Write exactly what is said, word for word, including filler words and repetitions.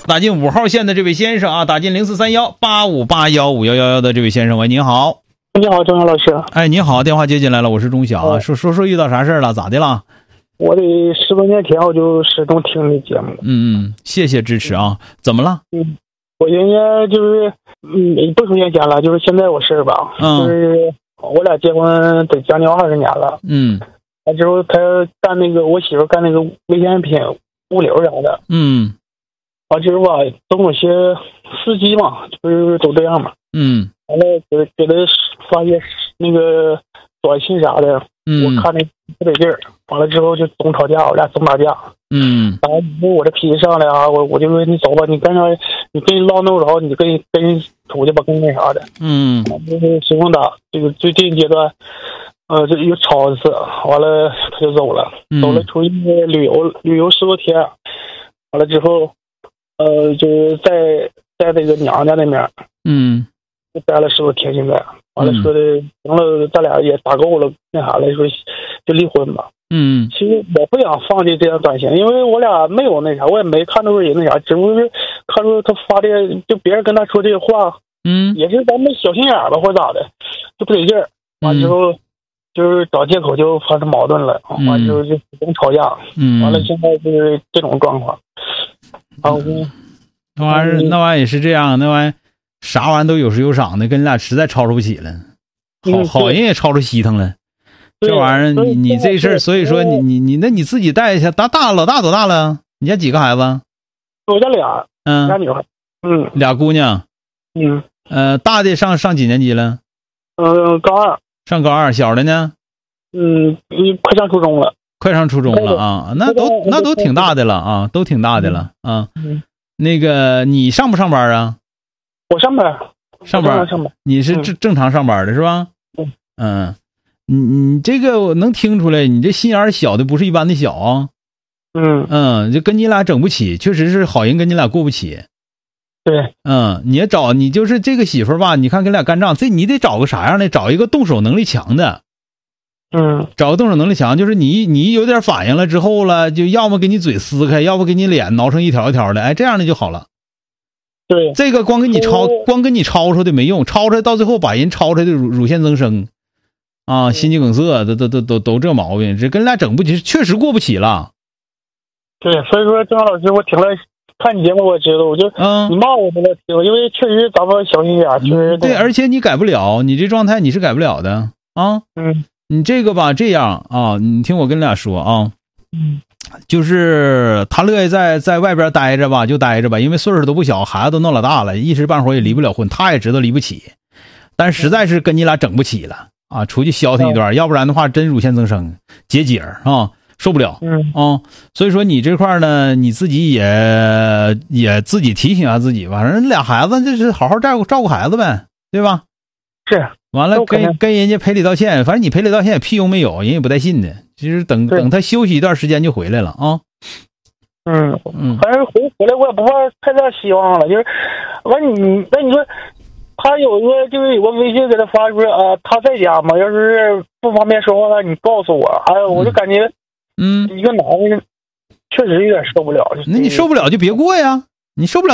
打进五号线的这位先生啊，打进零四三幺八五八幺五幺幺幺的这位先生，喂，您好。 你好，钟晓老师。 哎，你好，电话接进来了，我是钟晓啊。说说说遇到啥事儿了？咋的了？ 我得十多年前我就始终听你节目。 嗯嗯，谢谢支持啊。怎么了？ 嗯，我原先就是嗯，不说原先了，就是现在我事儿吧。 嗯。 就是我俩结婚得将近二十年了。 嗯。 完之后他干那个，我媳妇干那个危险品物流啥的。 嗯。 完之后吧，总有些司机嘛，就是都这样嘛。 嗯。 完了给给他发些那个短信啥的。 嗯。 我看那不得劲儿，完了之后就总吵架，我俩总打架。 嗯。 完了以后我这脾气上来啊，我我就说你走吧，你干啥？你跟人唠弄着，你跟跟人出去吧，跟那啥的。 嗯。 就是随风打，这个最近阶段，呃，这又吵一次，完了他就走了， 嗯、 走了出去旅游，旅游十多天，完了之后，呃，就是在在那个娘家那边， 嗯， 就待了十多天，现在。完了说的，行了，咱俩也打够了，那啥了，说就离婚吧。 嗯， 其实我不想放弃这样短信，因为我俩没有那啥，我也没看出人那啥，只不过是看出他发的，就别人跟他说这个话， 嗯， 也是咱们小心眼吧，或者咋的，就不得劲儿。完之后、嗯、就是找借口就发生矛盾了， 嗯、 完之后就总吵架。嗯，完了现在就是这种状况。然后、嗯、 那玩意儿，那玩意儿也是这样，那玩意儿。啥玩意都有时有赏的，跟你俩实在吵吵不起了，好好人也吵吵稀腾了。这玩意儿，你你这事儿，所以说你你你那你自己带一下。大大老大多大了？你家几个孩子？ 我家俩， 嗯， 俩女孩，嗯， 俩姑娘， 嗯， 呃，大的上上几年级了？ 嗯、呃，高二。 上高二，小的呢？ 嗯，快上初中了。 快上初中了啊，那都那都挺大的了啊，都挺大的了啊。 嗯， 那个你上不上班啊？ 我上班， 上班， 上班， 你是正正常上班的是吧？ 嗯， 嗯，你你这个我能听出来，你这心眼小的不是一般的小啊。 嗯嗯，就跟你俩整不起，确实是好人跟你俩过不起。 对， 嗯，你也找你就是这个媳妇儿吧，你看跟俩干仗，这你得找个啥样的？找一个动手能力强的。 嗯， 找个动手能力强，就是你你有点反应了之后了，就要么给你嘴撕开，要不给你脸挠成一条一条的，哎，这样的就好了。 对， 这个光跟你吵，光跟你吵吵的没用，吵吵到最后把人吵吵的乳乳腺增生，啊，心肌梗塞，都都都都都这毛病，这跟俩整不起，确实过不起了。 对，所以说郑老师，我听了看你节目，我知道，我就嗯，你骂我都在听，因为确实咱们小心眼，确实对，而且你改不了，你这状态你是改不了的啊。 嗯， 你这个吧，这样啊，你听我跟你俩说啊。 嗯。 就是他乐意在在外边待着吧，就待着吧，因为岁数都不小，孩子都那老大了，一时半会儿也离不了婚，他也知道离不起，但实在是跟你俩整不起了啊，出去消停一段，要不然的话真乳腺增生结节啊，受不了。 嗯啊，所以说你这块呢，你自己也也自己提醒下自己吧，反正俩孩子就是好好照顾照顾孩子呗，对吧？ 是。 完了跟跟人家赔礼道歉，反正你赔礼道歉也屁用没有，人也不带信的。其实等等他休息一段时间就回来了啊。 嗯嗯，反正回回来我也不抱太大希望了，就是完你那你说他有一个就是有个微信给他发说啊他在家嘛，要是不方便说话了你告诉我。哎呦，我就感觉嗯， 一个男人确实有点受不了。 那你受不了就别过呀，你受不了。